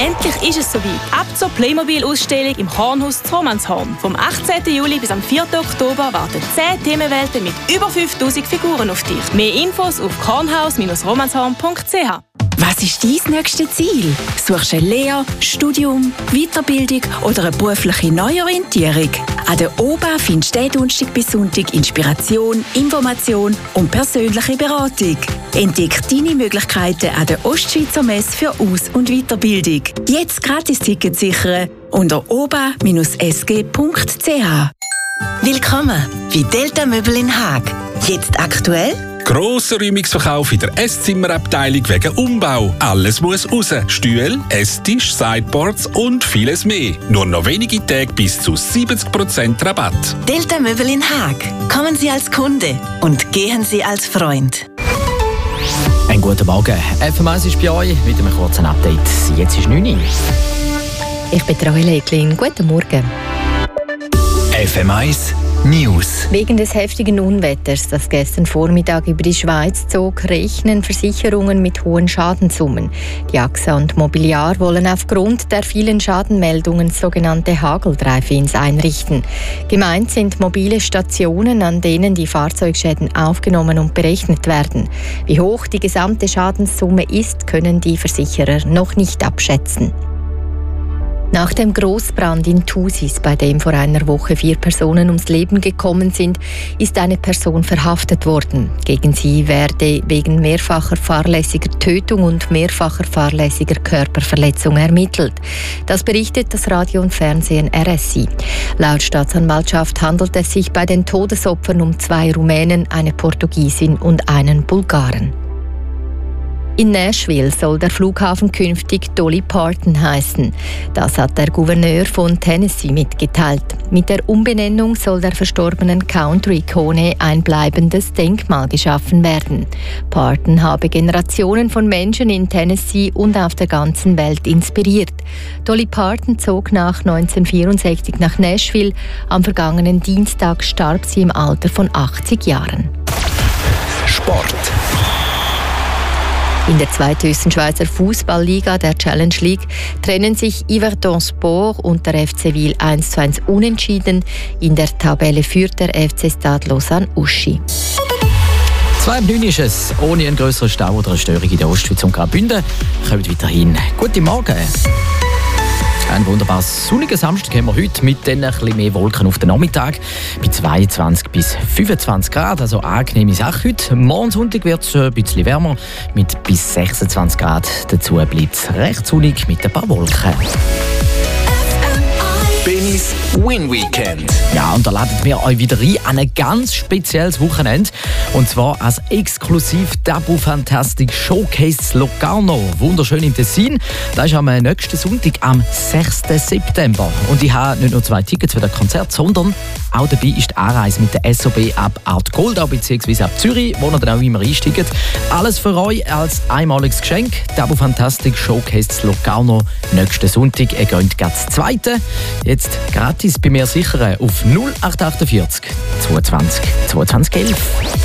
Endlich ist es soweit. Ab zur Playmobil-Ausstellung im Kornhaus zu Romanshorn. Vom 18. Juli bis am 4. Oktober warten 10 Themenwelten mit über 5000 Figuren auf dich. Mehr Infos auf kornhaus-romanshorn.ch. Was ist dein nächstes Ziel? Suchst du eine Lehre, Studium, Weiterbildung oder eine berufliche Neuorientierung? An der OBA findest du Donnerstag bis Sonntag Inspiration, Information und persönliche Beratung. Entdeck deine Möglichkeiten an der Ostschweizer Messe für Aus- und Weiterbildung. Jetzt gratis Tickets sichern unter oba-sg.ch. Willkommen bei Delta Möbel in Haag. Jetzt aktuell? Grosser Räumungsverkauf in der Esszimmerabteilung wegen Umbau. Alles muss raus. Stühle, Esstisch, Sideboards und vieles mehr. Nur noch wenige Tage bis zu 70% Rabatt. Delta Möbel in Haag. Kommen Sie als Kunde und gehen Sie als Freund. Einen guten Morgen. FM1 ist bei euch mit einem kurzen Update. Jetzt ist 9 Uhr. Ich bin Rahel Eklin. Guten Morgen. FM1 News. Wegen des heftigen Unwetters, das gestern Vormittag über die Schweiz zog, rechnen Versicherungen mit hohen Schadenssummen. Die AXA und Mobiliar wollen aufgrund der vielen Schadenmeldungen sogenannte Hagel-Drive-ins einrichten. Gemeint sind mobile Stationen, an denen die Fahrzeugschäden aufgenommen und berechnet werden. Wie hoch die gesamte Schadenssumme ist, können die Versicherer noch nicht abschätzen. Nach dem Grossbrand in Thusis, bei dem vor einer Woche 4 Personen ums Leben gekommen sind, ist eine Person verhaftet worden. Gegen sie werde wegen mehrfacher fahrlässiger Tötung und mehrfacher fahrlässiger Körperverletzung ermittelt. Das berichtet das Radio und Fernsehen RSI. Laut Staatsanwaltschaft handelt es sich bei den Todesopfern um 2 Rumänen, eine Portugiesin und einen Bulgaren. In Nashville soll der Flughafen künftig Dolly Parton heißen. Das hat der Gouverneur von Tennessee mitgeteilt. Mit der Umbenennung soll der verstorbenen Country-Ikone ein bleibendes Denkmal geschaffen werden. Parton habe Generationen von Menschen in Tennessee und auf der ganzen Welt inspiriert. Dolly Parton zog nach 1964 nach Nashville. Am vergangenen Dienstag starb sie im Alter von 80 Jahren. Sport. In der zweithöchsten Schweizer Fußballliga, der Challenge League, trennen sich Yverdon Sport und der FC Wil 1:1 unentschieden. In der Tabelle führt der FC Stade Lausanne-Uschi. 2:09 ist es. Ohne einen grösseren Stau oder eine Störung in der Ostschweiz und Graubünden kommt weiterhin. Guten Morgen. Ein wunderbar sonniger Samstag haben wir heute mit dann ein bisschen mehr Wolken auf den Nachmittag. Bei 22 bis 25 Grad, also angenehme Sache heute. Morgen Sonntag wird es ein bisschen wärmer mit bis 26 Grad. Dazu bleibt es recht sonnig mit ein paar Wolken. Bennys Win Weekend. Ja, und da laden wir euch wieder ein an ein ganz spezielles Wochenende. Und zwar als exklusiv Tabu Fantastic Showcase Locarno. Wunderschön im Tessin. Das ist am nächsten Sonntag, am 6. September. Und ich habe nicht nur 2 Tickets für das Konzert, sondern auch dabei ist die Anreise mit der SOB ab Art Goldau bzw. ab Zürich, wo ihr dann auch immer einsteigt. Alles für euch als einmaliges Geschenk. Tabu Fantastic Showcase Locarno nächsten Sonntag. Ihr geht das 2. Jetzt gratis bei mir sichern auf 0848 22 22 11.